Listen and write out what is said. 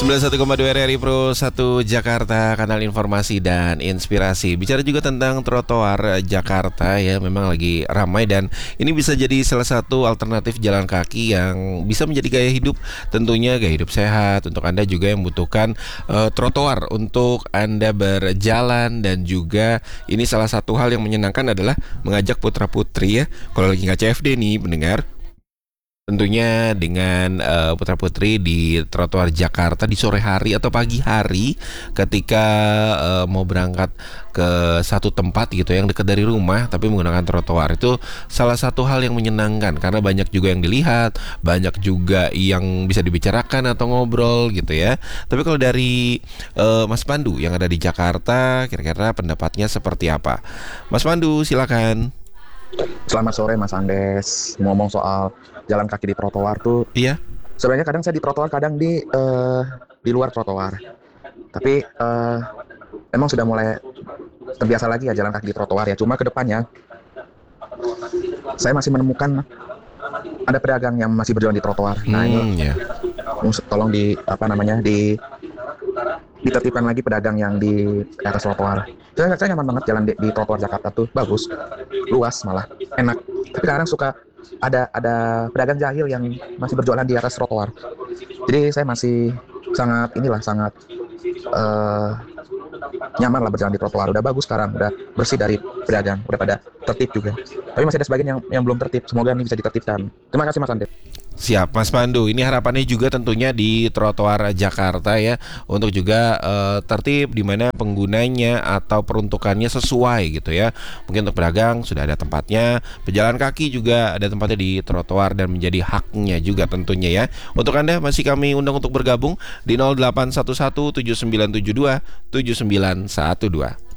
91,2 RRI Pro 1 Jakarta, kanal informasi dan inspirasi. Bicara juga tentang trotoar Jakarta ya, memang lagi ramai dan ini bisa jadi salah satu alternatif jalan kaki yang bisa menjadi gaya hidup, tentunya gaya hidup sehat untuk Anda juga yang membutuhkan trotoar untuk Anda berjalan. Dan juga ini salah satu hal yang menyenangkan adalah mengajak putra-putri ya, kalau lagi nggak CFD nih pendengar, tentunya dengan putra-putri di trotoar Jakarta di sore hari atau pagi hari ketika mau berangkat ke satu tempat gitu yang dekat dari rumah tapi menggunakan trotoar. Itu salah satu hal yang menyenangkan karena banyak juga yang dilihat, banyak juga yang bisa dibicarakan atau ngobrol gitu ya. Tapi kalau dari Mas Pandu yang ada di Jakarta, kira-kira pendapatnya seperti apa? Mas Pandu, silakan. Selamat sore Mas Andes. Ngomong soal jalan kaki di trotoar tuh, Iya. sebenarnya kadang saya di trotoar, kadang di luar trotoar. Tapi emang sudah mulai terbiasa lagi ya jalan kaki di trotoar ya. Cuma kedepannya saya masih menemukan ada pedagang yang masih berjualan di trotoar. Nah ini Ya. tolong ditertibkan lagi pedagang yang di atas trotoar. Saya nyaman banget jalan di trotoar Jakarta tuh, bagus, luas malah, enak. Tapi kadang suka ada pedagang jahil yang masih berjualan di atas trotoar. Jadi saya masih sangat nyaman lah berjalan di trotoar. Udah bagus sekarang, udah bersih dari pedagang, udah pada tertib juga. Tapi masih ada sebagian yang belum tertib. Semoga ini bisa ditertibkan. Terima kasih Mas Ande. Siap Mas Pandu, ini harapannya juga tentunya di trotoar Jakarta ya, untuk juga tertib di mana penggunanya atau peruntukannya sesuai gitu ya. Mungkin untuk pedagang sudah ada tempatnya, pejalan kaki juga ada tempatnya di trotoar dan menjadi haknya juga tentunya ya. Untuk Anda masih kami undang untuk bergabung di 0811 7972 7912.